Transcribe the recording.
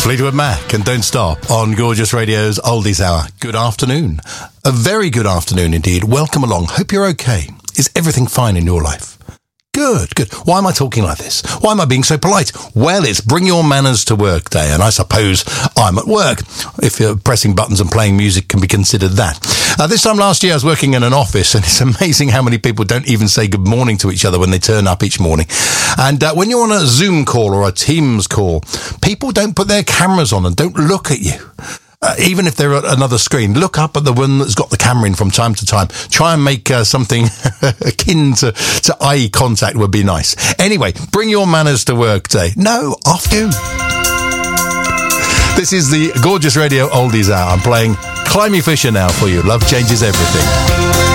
Fleetwood Mac and Don't Stop on Gorgeous Radio's Oldies Hour. Good afternoon. A very good afternoon indeed. Welcome along. Hope you're okay. Is everything fine in your life? Good, good. Why am I talking like this? Why am I being so polite? Well, it's Bring Your Manners to Work Day, and I suppose I'm at work. If you're pressing buttons and playing music can be considered that. This time last year, I was working in an office, and it's amazing how many people don't even say good morning to each other when they turn up each morning. And when you're on a Zoom call or a Teams call, people don't put their cameras on and don't look at you. Even if they're at another screen, look up at the one that's got the camera in from time to time. Try and make something akin to eye contact would be nice. Anyway, Bring Your Manners to Work Day. No, off you. This is the Gorgeous Radio Oldies Hour. I'm playing Climby Fisher now for you. Love changes everything.